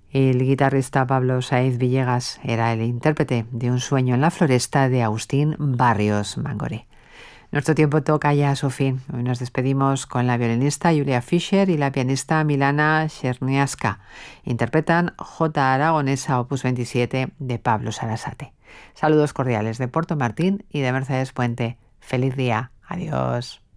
El guitarrista Pablo Sáez Villegas era el intérprete de Un sueño en la floresta de Agustín Barrios Mangoré. Nuestro tiempo toca ya a su fin. Hoy nos despedimos con la violinista Julia Fischer y la pianista Milana Cherniaska. Interpretan Jota Aragonesa Opus 27 de Pablo Sarasate. Saludos cordiales de Puerto Martín y de Mercedes Puente. Feliz día. Adiós.